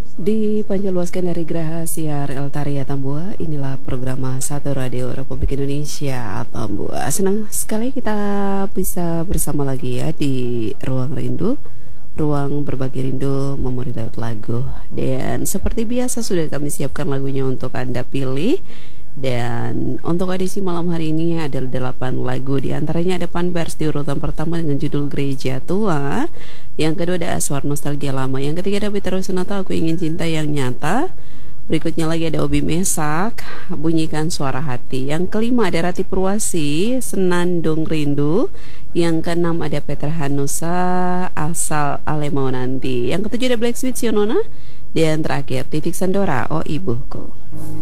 Dipanjang dari Geraha Siar El Taria Tambua. Inilah program Satu Radio Republik Indonesia Tambua. Senang sekali kita bisa bersama lagi ya di Ruang Rindu, ruang berbagi rindu memori lewat lagu. Dan seperti biasa sudah kami siapkan lagunya untuk Anda pilih. Dan untuk edisi malam hari ini ada 8 lagu. Di antaranya ada Panbers di urutan pertama dengan judul Gereja Tua. Yang kedua ada Aswar Nostalgia Lama. Yang ketiga ada Peter Sonata Aku Ingin Cinta Yang Nyata. Berikutnya lagi ada Obi Mesak Bunyikan Suara Hati. Yang kelima ada Rati Purwasi Senandung Rindu. Yang keenam ada Peter Hanusa Asal Ale Mau Nanti. Yang ketujuh ada Black Sweet Sionona. Dan terakhir Titik Sandora Oh Ibuku.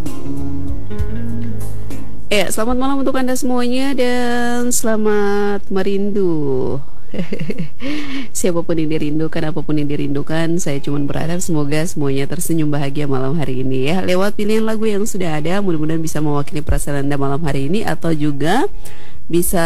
Selamat malam untuk Anda semuanya dan selamat merindu. Siapapun yang dirindukan, apapun yang dirindukan, saya cuma berharap semoga semuanya tersenyum bahagia malam hari ini ya. Lewat pilihan lagu yang sudah ada, mudah-mudahan bisa mewakili perasaan Anda malam hari ini atau juga bisa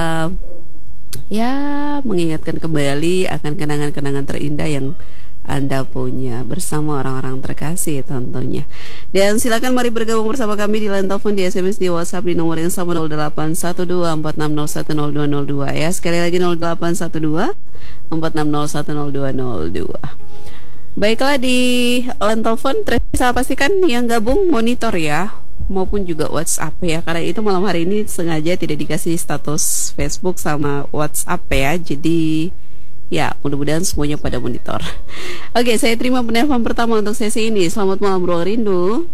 ya mengingatkan kembali akan kenangan-kenangan terindah yang Anda punya bersama orang-orang terkasih tentunya. Dan silakan mari bergabung bersama kami di line telepon, di SMS, di WhatsApp di nomor yang sama 081246010202 ya. Sekali lagi 081246010202. Baiklah, di line telepon saya pastikan yang gabung monitor ya, maupun juga WhatsApp ya, karena itu malam hari ini sengaja tidak dikasih status Facebook sama WhatsApp ya. Jadi ya, mudah-mudahan semuanya pada monitor. Oke, saya terima penelpon pertama untuk sesi ini. Selamat malam, Ruang Rindu.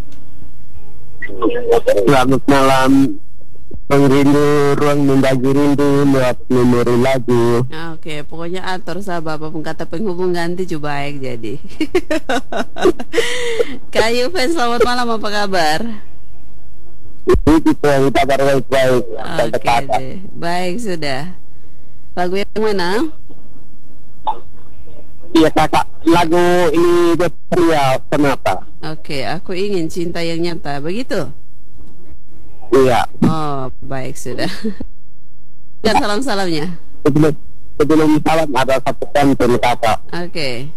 Selamat malam, Ruang Rindu, ruang membagi rindu, buat memori lagu. Oke, pokoknya atur sahabat, apapun kata penghubung ganti juga baik jadi. Kayu fans, selamat malam, apa kabar? Itu yang kabar baik-baik. Oke deh, baik sudah. Lagu yang mana? Iya kakak, lagu ini pria kenapa? Oke, Aku Ingin Cinta Yang Nyata, begitu? Iya. Oh, baik sudah. Dan salam-salamnya. Sebelum salam ada satu pantun kakak. Oke.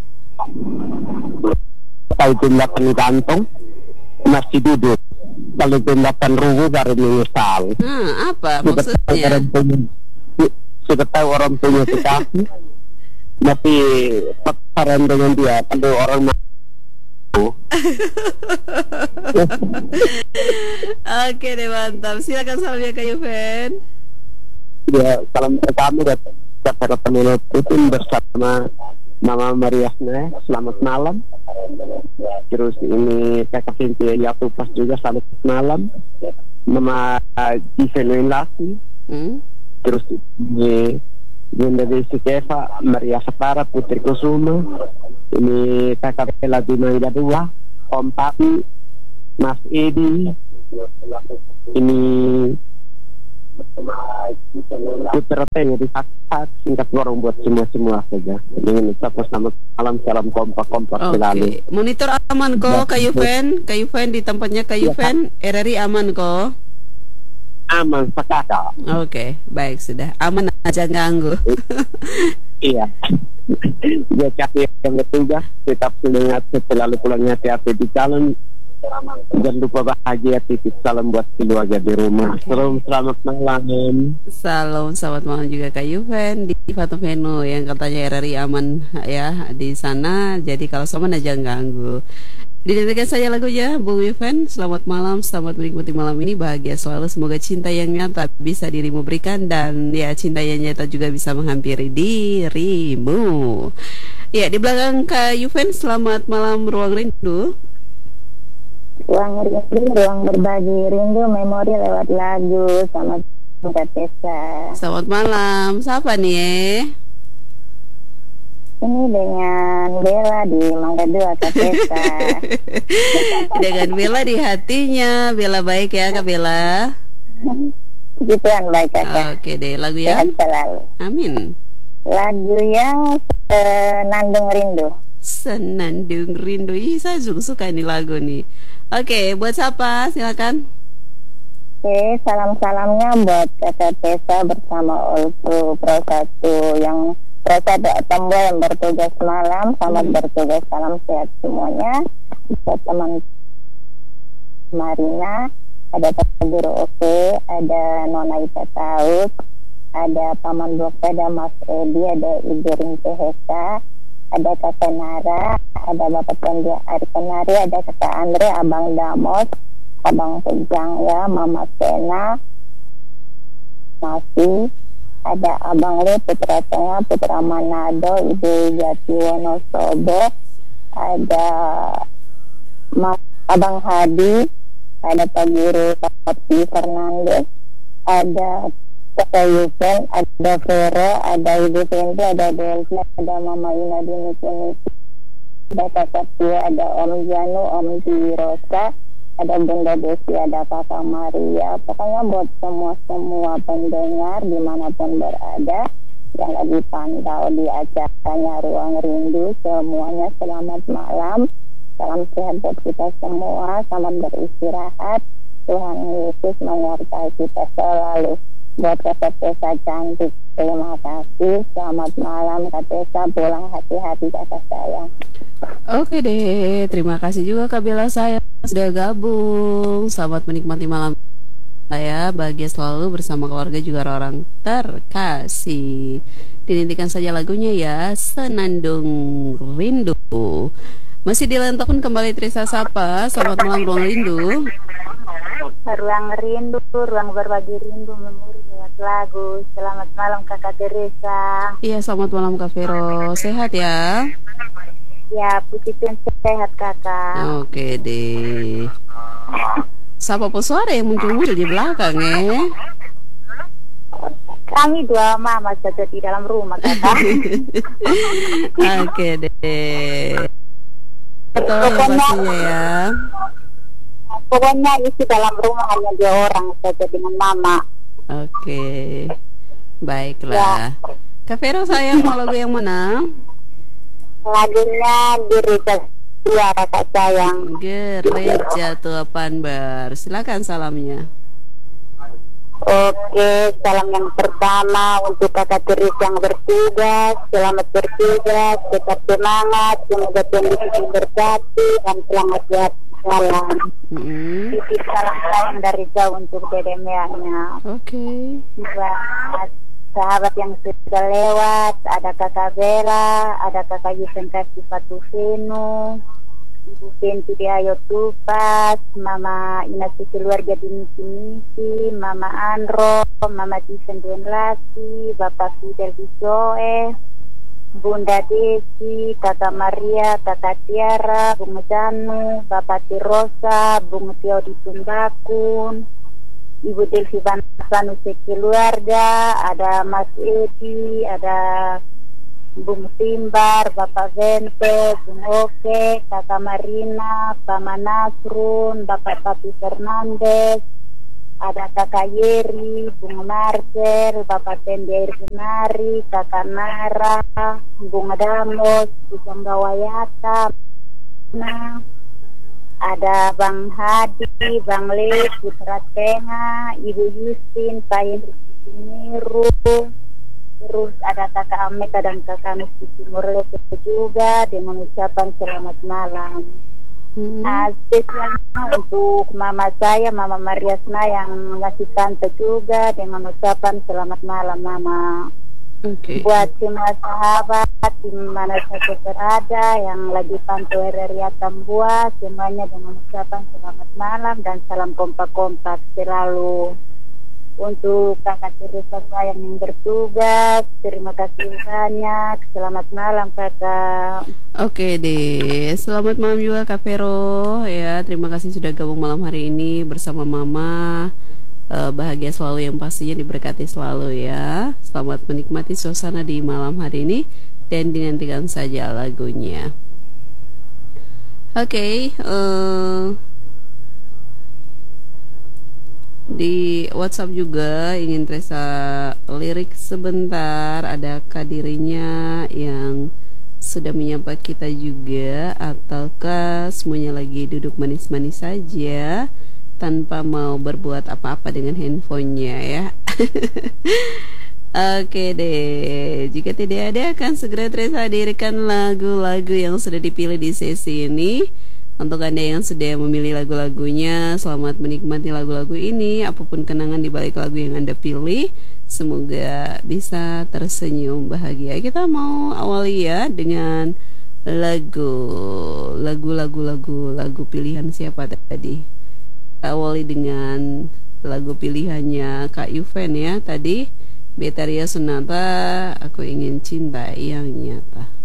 Kalau tindakan gantung masih duduk, kalau tindakan rugu baru menyesal. Apa maksudnya? Sudah tahu orang punya kekasih, tapi pacaran dengan dia, kalau orang Oke deh, mantap. Silakan salamnya ke Yuven. Ya, salam pertama dari para penulis itu bersama Mama Mariasna, selamat malam. Terus ini kakak Cynthia Yatupas juga selamat malam. Mama Giselle Lasi. Terus ini Bunda Desi Keva, Maria Sapara, Putri Kusuma, ini kakak Bella Dimaida Dua, Om Papi, Mas Edi, ini Putra Tengah di Saksak, singkat gorong buat semua saja. Ini ucapkan selamat malam, salam kompak-kompak selalu. Monitor aman kok, Kayuven di tempatnya Kayuven, RRI aman kok. Aman sekali. Oke, baik sudah. Aman aja ganggu. Iya. Dia capek yang ketiga, tetap semangat selalu pulang hati-hati di jalan. Jangan lupa bahagia, titip salam buat keluarga di rumah. Selamat malam. Salam selamat malam juga Kak Yuven di Fatoveno yang katanya RRI aman ya di sana. Jadi kalau sama aja ganggu. Didengarkan saja lagunya Bung Yuven. Selamat malam, selamat menikmati malam ini, bahagia selalu, semoga cinta yang nyata bisa dirimu berikan, dan ya cinta yang nyata juga bisa menghampiri dirimu. Ya, di belakang Kak Yuven, selamat malam Ruang Rindu. Ruang Rindu, ruang berbagi rindu, memori lewat lagu. Selamat Kak Tessa. Selamat malam, siapa nih? Ini dengan Bella di Mangga 2 Kak Tessa. Dengan Bella di hatinya. Bella baik ya Kak Bella. Gituan baik kakak. Oke deh, lagu yang sehat selalu. Amin. Lagu yang Senandung Rindu. Senandung Rindu. Ih, saya juga suka ini lagu nih. Oke, buat siapa? Silakan. Oke, salam-salamnya buat Kakak Tessa bersama Olpro Pro 1 yang Terus ada Tambua yang bertugas malam, selamat bertugas, salam sehat semuanya. Buat teman Marina, ada Pak Guru Oke, ada Nona Ita Taus, ada Paman Blok, ada Mas Edi, ada Ibu Rince Heka, ada Kakak Nara, ada Bapak Tendi Arikanari, ada Kakak Andre, Abang Damos, Abang Pejang ya, Mama Sena, masih ada Abang Le, Putra Tengah, Putra Manado, Ibu Jati Wonosobo, ada Abang Hadi, ada Pak Guru Papi Fernandes, ada Kakak Yusen, ada Vero, ada Ibu Fendi, ada Delvi, ada Mama Ina di Niki, ada Kakak Tia, ada Om Janu, Om Rosa, ada Bunda Desi, ada Kakak Maria. Pokoknya buat semua pendengar dimanapun berada yang lagi pantau di acaranya Ruang Rindu, semuanya selamat malam. Salam sehat buat kita semua, selamat beristirahat. Tuhan Yesus menyertai kita selalu. Buat Kak Tessa cantik, terima kasih. Selamat malam Kak Tessa, pulang hati-hati kakak sayang. Oke deh, terima kasih juga Kak Bella saya sudah gabung. Selamat menikmati malam saya, bahagia selalu bersama keluarga juga orang terkasih. Dinantikan saja lagunya ya, Senandung Rindu. Masih dilentokkan kembali Trisa Sapa. Selamat malam Ruang Rindu. Ruang Rindu, ruang berbagi rindu, memori lewat lagu. Selamat malam Kakak Teresa. Iya, selamat malam Kak Vero. Sehat ya? Ya, puji Tuhan sehat Kakak. Oke deh. Siapa pun suara yang muncul-muncul di belakang ya? Kami dua mama saja di dalam rumah Kakak. Oke deh. Betul pastinya ya. Pokoknya isi dalam rumah hanya 2 orang saja dengan mama. Oke, baiklah. Kak Vero sayang mau lagu yang mana? Lagunya Gereja Tua Kakak sayang. Gereja Tua Panbar. Silakan salamnya. Oke, salam yang pertama untuk Kakak Teris yang bertugas. Selamat bertugas, tetap semangat, semoga Tuhan berkati dan selamat sehat malam. Titip salam sayang dari jauh untuk Dede Meanya. Oke. Buat sahabat yang sudah lewat, ada Kakak Bella, ada Kakak Yusen Kasih Fatufenu, Ibu Fenty di Ayo Tupas, Mama Inasi keluarga di Misi, Mama Andro, Mama Tisen Duen Lati, Bapak Fidel Bisoe, Bunda Desi, Kakak Maria, Kakak Tiara, Bunga Janu, Bapak Tirosa, Bunga Tio di Tumbakun, Ibu Delvi Vanusanu sekeluarga, ada Mas Edi, ada Bung Timbar, Bapak Vente, Bung Oke, Kakak Marina, Paman Nasrun, Bapak Papi Fernandes, ada Kakak Yeri, Bung Marcel, Bapak Tendi Air Benari, Kakak Nara, Bung Damos, Bung Gawayata, nah, ada Bang Hadi, Bang Le, Putra Tengah, Ibu Yustin, Pak Hendrik Miru, terus ada Kakak Ameka dan Kakak Nusi Timur Leste juga dengan ucapan selamat malam. Spesialnya untuk mama saya, Mama Mariasna yang ngasih tante juga dengan ucapan selamat malam Mama. Buat semua sahabat di mana saja berada yang lagi pantau RRI Tambua, semuanya dengan ucapan selamat malam dan salam kompak-kompak selalu. Untuk Kakak Teresa sayang yang bertugas, terima kasih banyak. Selamat malam Kakak. Oke deh, selamat malam juga Kak Vero ya. Terima kasih sudah gabung malam hari ini bersama Mama. Bahagia selalu, yang pastinya diberkati selalu ya. Selamat menikmati suasana di malam hari ini dan dinantikan saja lagunya. Oke, di WhatsApp juga ingin Teresa lirik sebentar. Adakah dirinya yang sudah menyapa kita juga, ataukah semuanya lagi duduk manis-manis saja tanpa mau berbuat apa-apa dengan handphonenya ya? Oke deh, jika tidak ada akan segera Trace hadirkan lagu-lagu yang sudah dipilih di sesi ini. Untuk Anda yang sudah memilih lagu-lagunya, selamat menikmati lagu-lagu ini. Apapun kenangan di balik lagu yang Anda pilih, semoga bisa tersenyum bahagia. Kita mau awali ya dengan lagu pilihan siapa tadi? Kita awali dengan lagu pilihannya Kak Yuven ya tadi. Betaria Sonata, Aku Ingin Cinta Yang Nyata.